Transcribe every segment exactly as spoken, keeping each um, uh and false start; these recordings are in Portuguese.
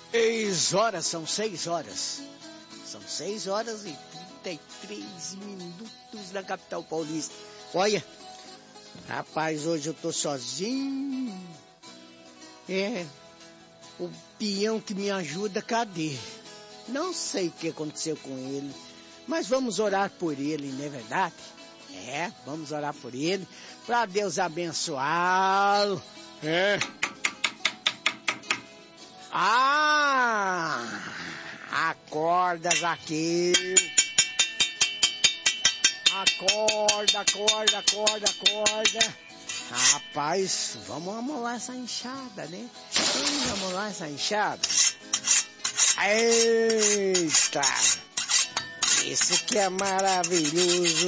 Seis horas, são seis horas. São seis horas e trinta e três minutos na capital paulista. Olha, rapaz, hoje eu tô sozinho. É, o peão que me ajuda, cadê? Não sei o que aconteceu com ele, mas vamos orar por ele, não é verdade? É, vamos orar por ele, para Deus abençoá-lo. É. Ah, acorda, Zaqueu. Acorda, acorda, acorda, acorda. Rapaz, vamos amolar essa enxada, né? Vamos amolar essa enxada. Eita! Isso que é maravilhoso.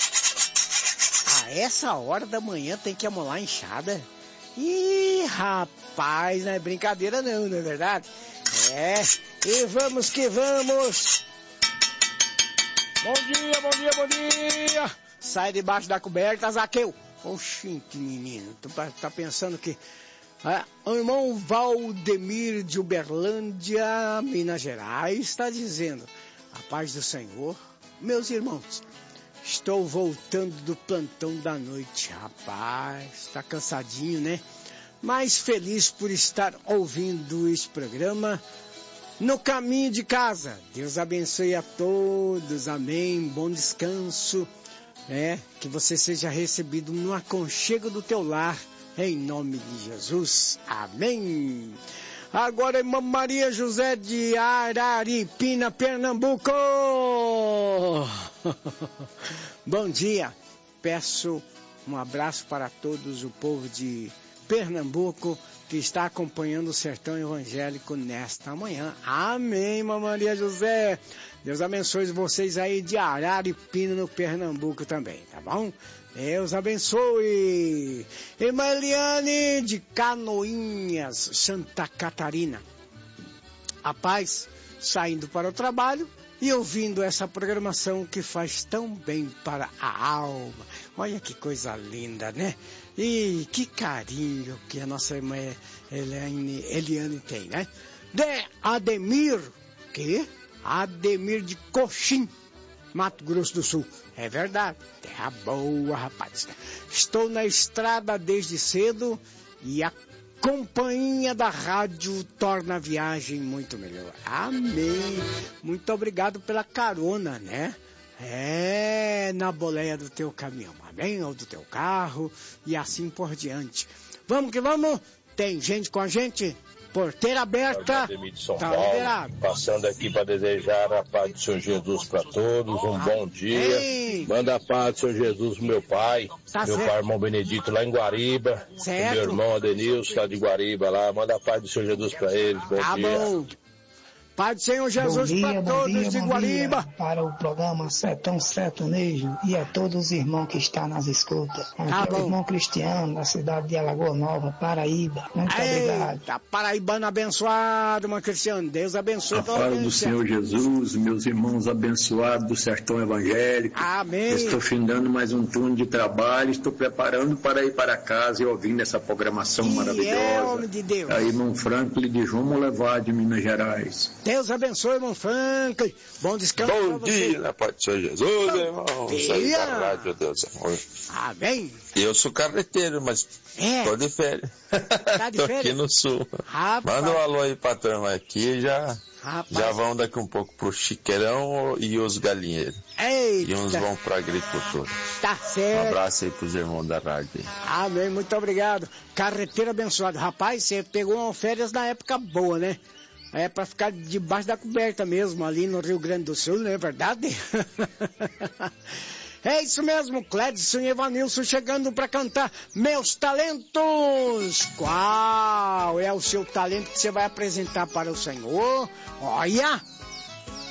A essa hora da manhã tem que amolar a enxada? Ih, rapaz, não é brincadeira não, não é verdade? É, e vamos que vamos. Bom dia, bom dia, bom dia. Sai debaixo da coberta, Zaqueu. Oxente, menino, tu tá pensando que... Ah, o irmão Valdemir de Uberlândia, Minas Gerais, está dizendo: a paz do Senhor, meus irmãos, estou voltando do plantão da noite. Rapaz, tá cansadinho, né? Mas feliz por estar ouvindo esse programa no caminho de casa. Deus abençoe a todos, amém, bom descanso, é, que você seja recebido no aconchego do teu lar, em nome de Jesus, amém. Agora, irmã Maria José de Araripina, Pernambuco. Bom dia, peço um abraço para todos o povo de Pernambuco que está acompanhando o Sertão Evangélico nesta manhã. Amém, irmã Maria José. Deus abençoe vocês aí de Araripina, no Pernambuco também, tá bom? Deus abençoe. Irmã Eliane de Canoinhas, Santa Catarina. A paz, saindo para o trabalho e ouvindo essa programação que faz tão bem para a alma. Olha que coisa linda, né? E que carinho que a nossa irmã Eliane, Eliane tem, né? De Ademir, que? Ademir de Coxim, Mato Grosso do Sul. É verdade, terra boa, rapaz. Estou na estrada desde cedo e a companhia da rádio torna a viagem muito melhor. Amém. Muito obrigado pela carona, né? É, na boleia do teu caminhão, amém? Ou do teu carro e assim por diante. Vamos que vamos, tem gente com a gente. Porteira aberta, tá liberado. Passando aqui para desejar a paz do Senhor Jesus para todos, um bom dia. Ei. Manda a paz do Senhor Jesus pro meu pai, tá meu certo. Pai, irmão Benedito, lá em Guariba. Certo. Meu irmão Adenilson, lá de Guariba, lá. Manda a paz do Senhor Jesus para eles, bom tá dia. Bom. Pai do Senhor Jesus para todos dia, de Guariba. Para o programa Sertão Sertanejo e a todos os irmãos que estão nas escutas. Aqui tá é o irmão Cristiano, da cidade de Alagoa Nova, Paraíba. Muito Ei, obrigado. Tá paraibano abençoado, irmão Cristiano. Deus abençoe a paz do Senhor Jesus, meus irmãos abençoados do Sertão Evangélico. Amém. Estou findando mais um turno de trabalho, estou preparando para ir para casa e ouvindo essa programação e maravilhosa. É, homem de Deus. Aí, irmão Franklin de João Levade, de Minas Gerais. Deus abençoe, irmão Franklin. Bom descanso. Bom dia, na paz do Senhor Jesus, bom irmão. Dia. Rádio, Deus amor. Amém. Eu sou carreteiro, mas é. tô de férias. Tá de tô férias? aqui no sul. Rapaz. Manda um alô aí pra turma aqui, já, já vão daqui um pouco pro Chiqueirão e os galinheiros. Eita. E uns vão pra agricultura. Tá certo. Um abraço aí pros irmãos da rádio. Amém, muito obrigado. Carreteiro abençoado. Rapaz, você pegou uma férias na época boa, né? É pra ficar debaixo da coberta mesmo, ali no Rio Grande do Sul, não é verdade? É isso mesmo, Clédson e Evanilson chegando pra cantar Meus Talentos. Qual é o seu talento que você vai apresentar para o Senhor? Olha!